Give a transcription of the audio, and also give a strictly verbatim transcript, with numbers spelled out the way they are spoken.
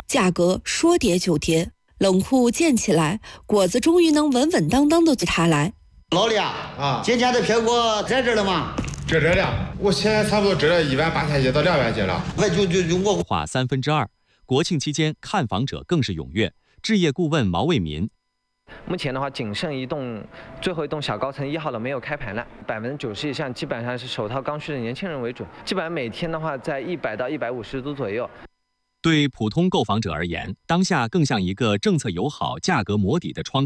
价格说跌就跌。冷库建起来，果子终于能稳稳当当的做它来。 老李啊，啊，今天的苹果在这了吗？ 这这了，我现在差不多值了一万八千斤到两万斤了。 我就就就我化三分之二。国庆期间，看房者更是踊跃。置业顾问毛卫民。 目前的话，仅剩一栋，最后一栋小高层一号楼没有开盘了，百分之九十以上基本上是手头刚需的年轻人为主，基本上每天的话在一百到一百五十度左右。 对普通购房者而言，当下更像一个政策友好、价格磨底的窗。